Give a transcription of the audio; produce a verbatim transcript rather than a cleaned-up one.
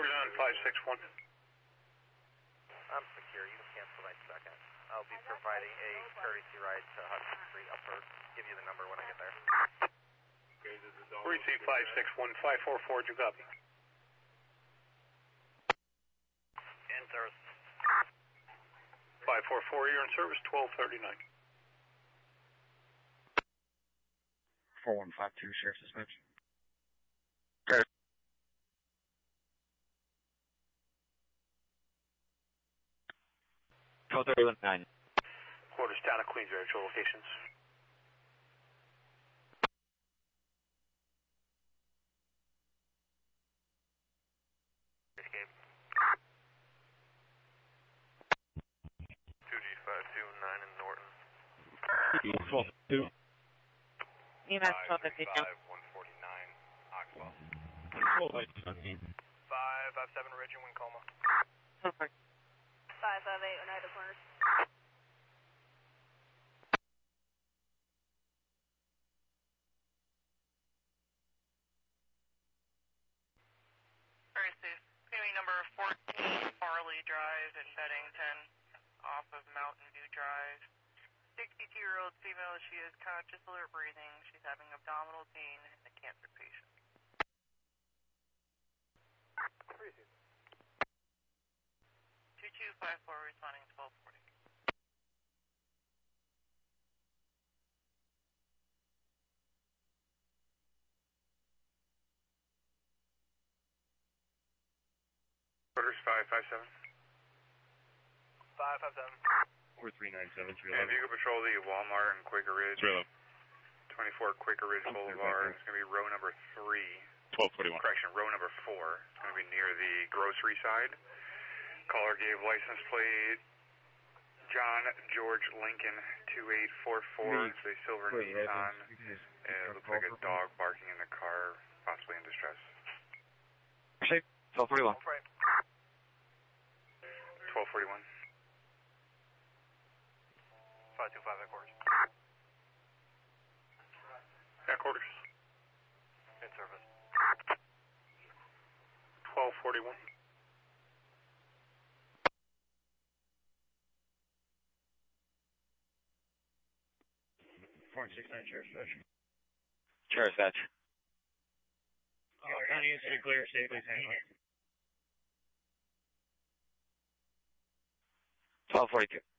nine five six one. I'm secure. You can cancel my second. I'll be providing a courtesy ride to Hudson Street Upper. Give you the number when I get there. three three five six one five four four, do you copy? In service. five four four, you're in service, twelve thirty-nine. four one five two, Sheriff's Dispatch. twelve thirty-one nine. Quarters down at Queens, actual locations. Escape. two G five two nine in Norton. twelve two. E M S twelve fifty-two. one forty-nine, Oxbow. five five seven, Ridge in Wincoma. Perfect. five five eight, Oneida Corners. Very safe. Payment number fourteen, Farley Drive in Beddington, off of Mountain View Drive. sixty-two-year-old female, she is conscious, alert breathing. She's having abdominal pain and a cancer patient. two two five four responding twelve forty. Quarters five five seven. five five seven. four three nine seven three And eleven. if you could patrol the Walmart and Quaker Ridge. three eleven. twenty-four Quaker Ridge Boulevard. It's going to be row number three. twelve forty-one. Correction, row number four. It's going to be near the grocery side. Caller gave license plate John George Lincoln two eight four four. It's a silver Nissan. And it looks like a dog barking in the car, possibly in distress. Safe. twelve forty-one. twelve forty-one. five two five at quarters. At quarters. In service. twelve forty-one. four six nine, Sheriff's Dispatch. Sheriff's Dispatch. County is to clear safely. twelve forty-two.